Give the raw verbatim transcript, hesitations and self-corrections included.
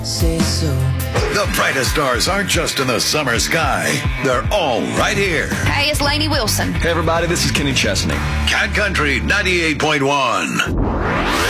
Say so. The brightest stars aren't just in the summer sky. They're all right here. Hey, it's Lainey Wilson. Hey, everybody, this is Kenny Chesney. Cat Country ninety-eight point one.